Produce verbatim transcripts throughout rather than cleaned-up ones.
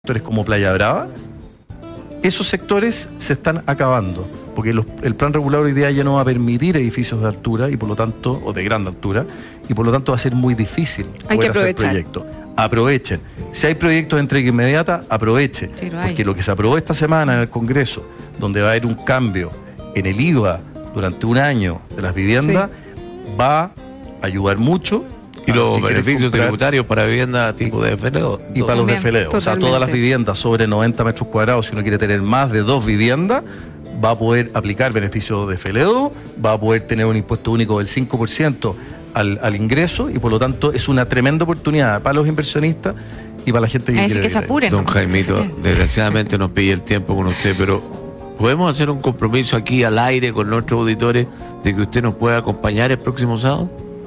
sectores como Playa Brava, esos sectores se están acabando, porque los, el plan regulador hoy día ya no va a permitir edificios de altura y por lo tanto, o de gran altura, y por lo tanto va a ser muy difícil hay poder que hacer proyectos. Aprovechen. Si hay proyectos de entrega inmediata, aproveche. Sí, lo porque lo que se aprobó esta semana en el Congreso, donde va a haber un cambio en el I V A durante un año de las viviendas, sí, va a ayudar mucho. Y los beneficios tributarios para viviendas tipo de F L O. Y para los de F L O. O sea, todas las viviendas sobre noventa metros cuadrados, si uno quiere tener más de dos viviendas, va a poder aplicar beneficios de F L O, va a poder tener un impuesto único del cinco por ciento al, al ingreso, y por lo tanto es una tremenda oportunidad para los inversionistas y para la gente que Así quiere que se apuren. Don Jaimito, desgraciadamente nos pide el tiempo con usted, pero ¿podemos hacer un compromiso aquí al aire con nuestros auditores de que usted nos pueda acompañar el próximo sábado?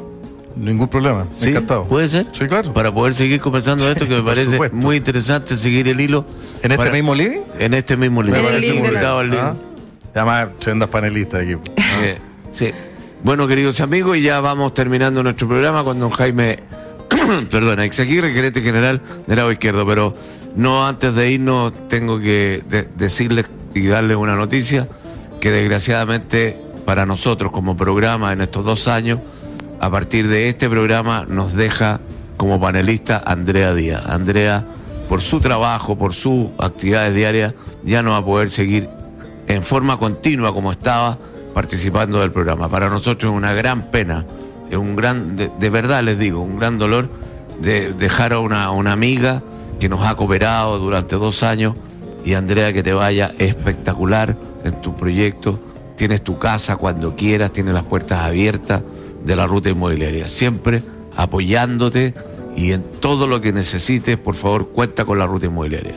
Ningún problema, ¿Sí? Encantado. ¿Puede ser? Sí, claro. Para poder seguir conversando de esto, que me parece supuesto. muy interesante seguir el hilo. ¿En este para, mismo living? En este mismo living. Me parece muy Publicado el Ah, living. además, tremendas panelistas aquí. Eh, sí. Bueno, queridos amigos, y ya vamos terminando nuestro programa con don Jaime, perdona, Ixaguirre, gerente general del lado izquierdo, pero no antes de irnos tengo que de- decirles y darles una noticia que desgraciadamente para nosotros como programa en estos dos años, a partir de este programa nos deja como panelista Andrea Díaz. Andrea, por su trabajo, por sus actividades diarias, ya no va a poder seguir en forma continua como estaba participando del programa. Para nosotros es una gran pena, es un gran, de, de verdad les digo, un gran dolor de dejar a una, una amiga que nos ha cooperado durante dos años. Y Andrea, que te vaya espectacular en tu proyecto. Tienes tu casa cuando quieras, tienes las puertas abiertas de la Ruta Inmobiliaria, siempre apoyándote, y en todo lo que necesites, por favor, cuenta con la Ruta Inmobiliaria.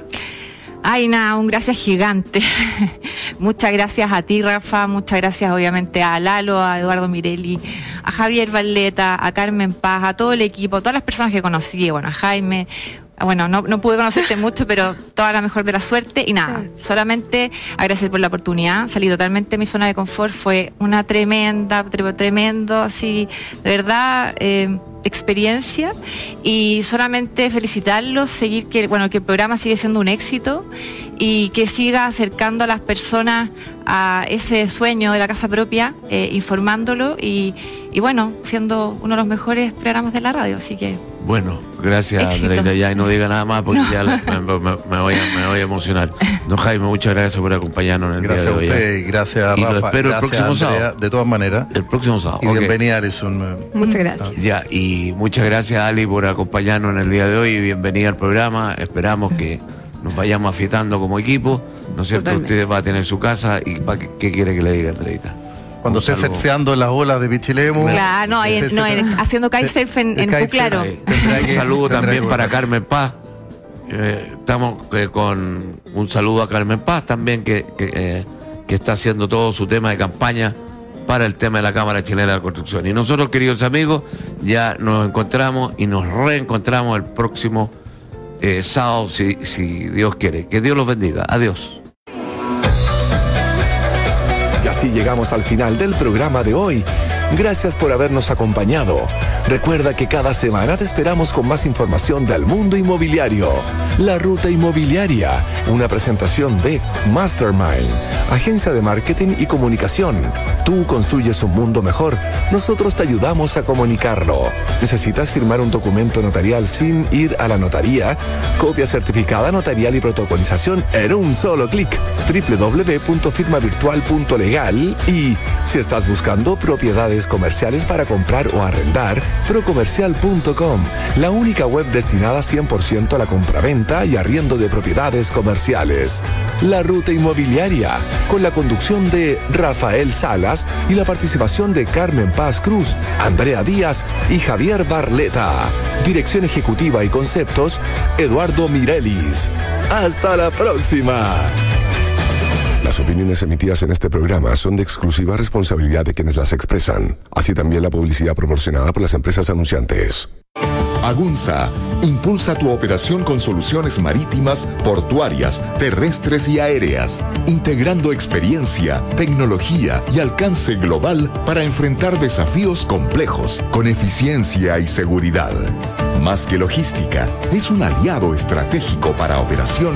Ay, nada, un gracias gigante. Muchas gracias a ti, Rafa, muchas gracias obviamente a Lalo, a Eduardo Mirelli, a Javier Barleta, a Carmen Paz, a todo el equipo, a todas las personas que conocí, bueno, a Jaime. Bueno, no, no pude conocerte mucho, pero toda la mejor de la suerte. Y nada, solamente agradecer por la oportunidad. Salí totalmente de mi zona de confort. Fue una tremenda, tre- tremendo, así, de verdad, eh, experiencia. Y solamente felicitarlos, seguir que, bueno, que el programa sigue siendo un éxito y que siga acercando a las personas a ese sueño de la casa propia, eh, informándolo y, y bueno, siendo uno de los mejores programas de la radio. Así que... Bueno, gracias, Éxito. Andreita, ya, y no diga nada más porque No. ya le- me, me- me voy a, me voy a emocionar. Don Jaime, muchas gracias por acompañarnos en el Gracias día a de hoy. usted ¿eh? y gracias a Y lo Rafa. espero el gracias próximo a Andrea, sábado. de todas maneras. El próximo sábado. Y ok. bienvenida, Alison. Muchas gracias. Ya, y muchas gracias, Ali, por acompañarnos en el día de hoy y bienvenida al programa. Esperamos que nos vayamos afiatando como equipo, ¿no es cierto? Totalmente. Usted va a tener su casa y ¿pa qué, qué quiere que le diga, Andreita? Cuando Un esté saludo. surfeando en las olas de Pichilemu. Claro, no, ahí en- no, en- haciendo kitesurf en, en Kitesurf, Puclaro. ahí. Tendrá Un que- saludo tendrá también que- para Carmen Paz. Eh, estamos eh, con un saludo a Carmen Paz también, que, que, eh, que está haciendo todo su tema de campaña para el tema de la Cámara Chilena de la Construcción. Y nosotros, queridos amigos, ya nos encontramos y nos reencontramos el próximo eh, sábado, si, si Dios quiere. Que Dios los bendiga. Adiós. Y así llegamos al final del programa de hoy. Gracias por habernos acompañado. Recuerda que cada semana te esperamos con más información del mundo inmobiliario. La Ruta Inmobiliaria, una presentación de Mastermind, agencia de marketing y comunicación. Tú construyes un mundo mejor, nosotros te ayudamos a comunicarlo. ¿Necesitas firmar un documento notarial sin ir a la notaría? Copia certificada notarial y protocolización en un solo clic. doble u doble u doble u punto firma virtual punto legal. Y si estás buscando propiedades comerciales para comprar o arrendar, procomercial punto com, la única web destinada cien por ciento a la compraventa y arriendo de propiedades comerciales. La Ruta Inmobiliaria, con la conducción de Rafael Salas y la participación de Carmen Paz Cruz, Andrea Díaz y Javier Barleta. Dirección ejecutiva y conceptos, Eduardo Mirelis. ¡Hasta la próxima! Las opiniones emitidas en este programa son de exclusiva responsabilidad de quienes las expresan, así también la publicidad proporcionada por las empresas anunciantes. Agunza, Impulsa tu operación con soluciones marítimas, portuarias, terrestres y aéreas, integrando experiencia, tecnología y alcance global para enfrentar desafíos complejos con eficiencia y seguridad. Más que logística, es un aliado estratégico para operaciones